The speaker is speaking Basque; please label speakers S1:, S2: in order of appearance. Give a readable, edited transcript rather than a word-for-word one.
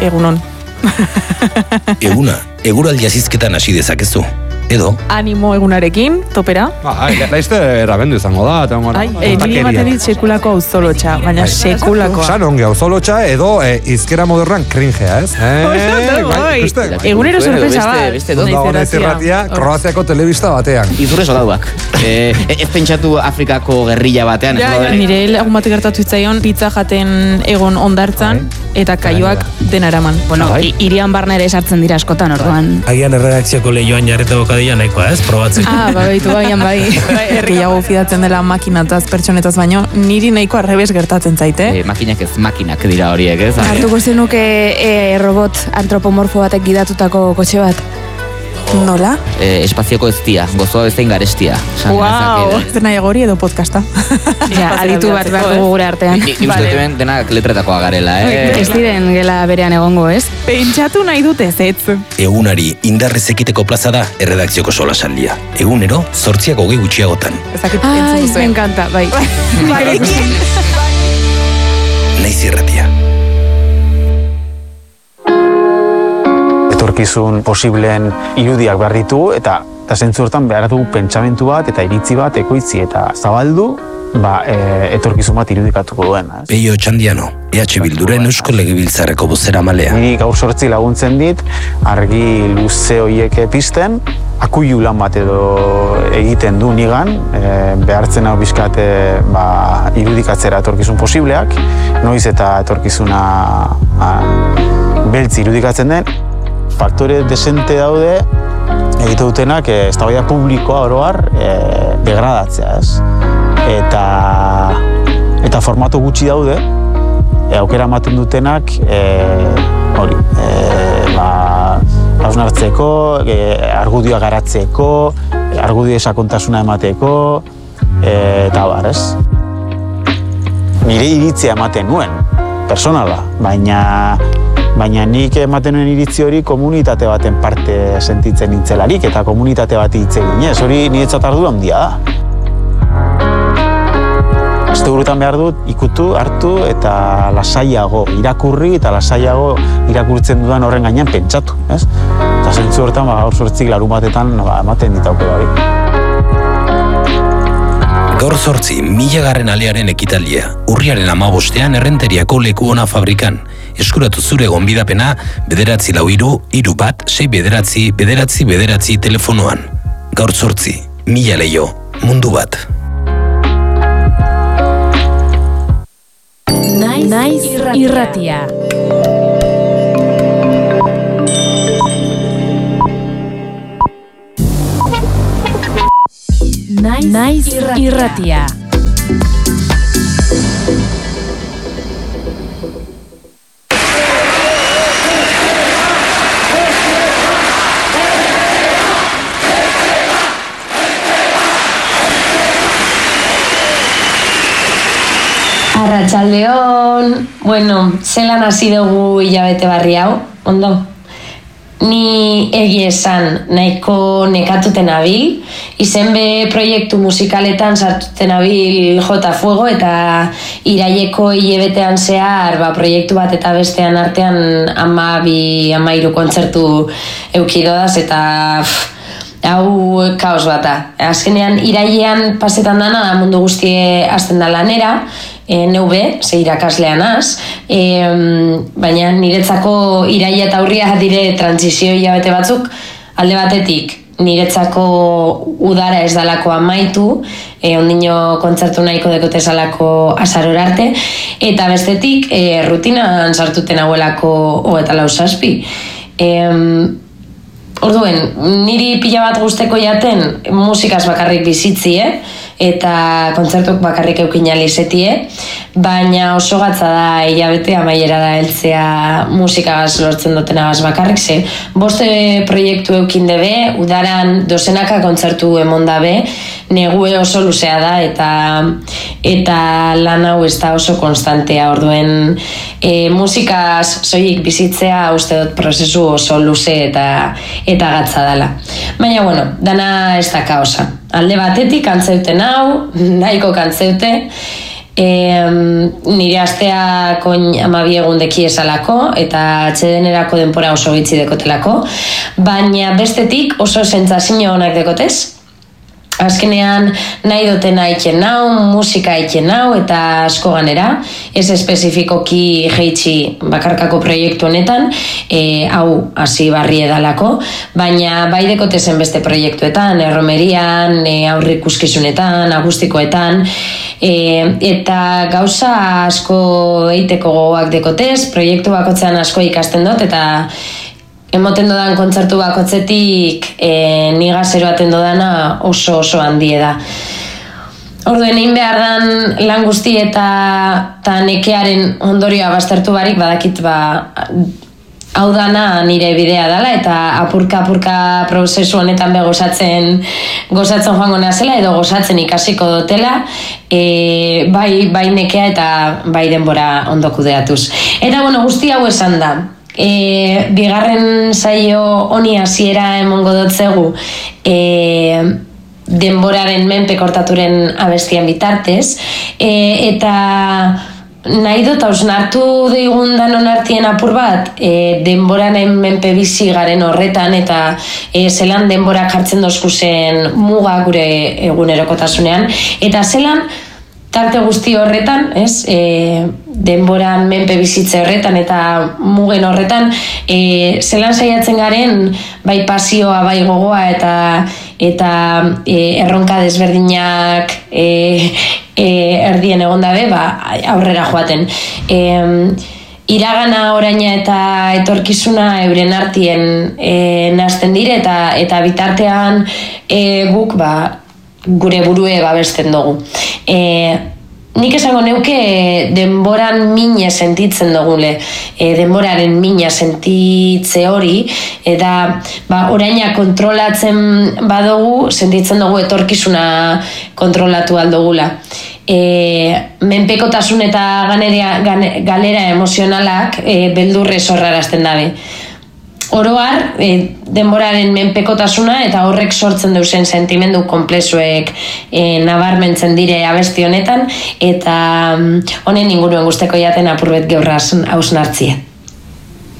S1: egunon.
S2: Eguna, eguraldi azizketan hasi dezakezu. Edo?
S1: Animo egunarekin, topera.
S3: Laizte erabendu izango da.
S1: Niri ematen dit sekulako auzolotxa, baina sekulakoa.
S3: San ongi auzolotxa edo izkera modernoan cringea, ez?
S1: Egunero sorpresa bat.
S3: Naiz irratia, Kroaziako telebista batean.
S4: Izurre solauak. Ez pentsatu Afrikako gerrilla batean.
S1: Nire lagun bat gertatu itzaion, pizza jaten egon ondartzan, eta kaioak dena eraman.
S5: Bueno, irian barna ere sartzen dira askotan, orduan.
S6: Agian erredakzioko lehioan jarreta bokadila nahikoa, ez? Probatzeko.
S1: Baitu, bai. Gehiago fidatzen dela makinataz, pertsonetaz baino, niri nahiko arrebes gertatzen zaite.
S4: Makinak ez makinak dira horiek, ez?
S5: Hartuko zenuke robot antropomorfo batek gidatutako kotxe bat.
S1: Nola?
S4: Espazioko eztia, gozoa bezain garestia.
S1: Wow, dena egori edo podcasta.
S5: Aditu bat behar dugu gure artean.
S4: Ni uste duen denak letretakoa garela,
S5: Ez diren gela berean egongo, ez?
S1: Pentsatu nahi dut ez.
S2: Egunari indarrez ekiteko plaza da erredakzioko solasaldia. Egunero, 8:20 gutxiagotan.
S1: Me encanta, bai.
S2: Naiz irratia.
S7: Etorkizun posibleen irudiak behar ditugu eta zentzu hortan behar dugu pentsamentu bat eta iritzi bat ekoitzi eta zabaldu etorkizun bat irudikatuko duen.
S2: Peio Txandiano, EH Bilduren Eusko Legebiltzarreko bozeramaileak.
S7: Niri gaur 8 laguntzen dit, argi luze horiek pizten, akuilu lan bat edo egiten du nigan, behartzen hau bizkat irudikatzera etorkizun posibleak, noiz eta etorkizuna beltz irudikatzen den, faktore desente daude egite dutenak eztabaida publikoa oro har degradatzea, ez? Eta formatu gutxi daude, aukera ematen dutenak hausnartzeko, argudioa garatzeko, argudio sakontasuna emateko, eta bar, ez? Nire iritzia ematen nuen, personala, baina nik ematen nuen iritzi hori komunitate baten parte sentitzen nintzelarik eta komunitate bat hitz eginez, hori niretzat ardura handia da. Asteburutan behar dut ikutu, hartu eta lasaiago irakurri eta lasaiago irakurtzen dudan horren gainean pentsatu, ez? Eta zentzu horretan gaur 8 larunbatetan ematen dit aukera hori.
S2: Gaur 8, 1000. alearen ekitaldia, urriaren 15ean Errenteriako Leku Ona fabrikan. Eskuratu zure gonbidapena 943-161-6 telefonoan. Gaur 8, 1000 leio, mundu bat.
S8: Naiz irratia. Naiz irratia.
S9: Arratsaldeon. Bueno, zelan hasi dugu hilabete barri hau, ondo? Ni egia esan nahiko nekatuten abil, izenbe proiektu musikaletan sartuten abil Jota Fuego eta iraileko hilabetean zehar proiektu bat eta bestean artean 12-13 kontzertu eukidodaz eta hau kaos bata. Azkenean irailean pasetan dana da mundu guztie hasten da lanera, NV, ze irakaslean az, baina niretzako iraila eta urria dire transizio hilabete batzuk, alde batetik niretzako udara ez dalako amaitu, ondino kontzertu nahiko dekote zalako azarora arte, eta bestetik rutinan sartuten hauelako 24/7. Orduen, niri pila bat guzteko jaten musikaz bakarrik bizitzi, eta kontzertuk bakarrik eukin alizetie, baina oso gatza da hilabete amaiera da heltzea musikagaz lortzen dutenagaz bakarrik, ze boste proiektu eukin debe, udaran dozenaka kontzertu emon dabe, negue oso luzea da eta lan hau ez da oso konstantea, orduen musikaz soilik bizitzea uste dut prozesu oso luze eta gatza dela. Baina, bueno, dana ez da kaosa. Alde batetik kantzeuten hau, nahiko kantzeute, Nire asteak 12 egun deki esalako eta atsedenerako denpora oso gitzi dekotelako, baina bestetik oso sentsazio onak dekotez. Azkenean nahi dutena iken nau, musika iken nau eta asko ganera, ez espezifikoki jeitsi bakarkako proiektu honetan, hau hasi barri edalako, baina bai dekotezen beste proiektuetan, erromerian, aurrikuskizunetan, akustikoetan, eta gauza asko eiteko gogoak dekotez, proiektu bakotzean asko ikasten dut, eta emoten dodan kontzertu bakotzetik niga zeroaten dodana oso handia da. Orduen egin behar dan lan guzti eta nekearen ondorioa baztertu barik badakit hau dana nire bidea dela eta apurka prozesu honetan gozatzen joango nazela edo gozatzen ikasiko dutela, bai nekea eta bai denbora ondo kudeatuz. Eta guzti hau esan da. Bigarren saio honi hasiera emongo dotzegu denboraren menpe kortaturen abestian bitartez, eta nahi dut hausnartu digun danon artien apur bat denboraren menpe bizi garen horretan eta zelan denbora jartzen dozkuzen muga gure egunerokotasunean, eta zelan tarte guzti horretan, denboran menpe bizitze horretan eta mugen horretan, zelan saiatzen garen bai pasioa, bai gogoa eta erronka desberdinak erdien egon dabe, aurrera joaten. Iragana, oraina eta etorkizuna euren artien nazten dire eta bitartean guk gure burue babesten dugu. Nik esango neuke denboran mina sentitzen dugule, denboraren mina sentitze hori, eta oraina kontrolatzen badugu, sentitzen dugu etorkizuna kontrolatu aldugula. Menpekotasun eta galera emozionalak beldurre sorrarazten dabe. Oroar, denboraren menpekotasuna eta horrek sortzen duzen sentimendu konplexuek nabarmentzen dire abesti honetan, eta honen inguruen guzteko jaten apurbet geurraz hausnartzie.